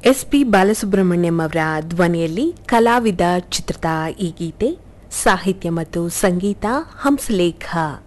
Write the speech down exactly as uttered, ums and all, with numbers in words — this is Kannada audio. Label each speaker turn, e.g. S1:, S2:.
S1: ಎಸ್ ಪಿ ಬಾಲಸುಬ್ರಹ್ಮಣ್ಯಂ ಅವರ ಧ್ವನಿಯಲ್ಲಿ ಕಲಾವಿದ ಚಿತ್ರದ ಈ ಗೀತೆ, ಸಾಹಿತ್ಯ ಮತ್ತು ಸಂಗೀತ ಹಂಸಲೇಖ.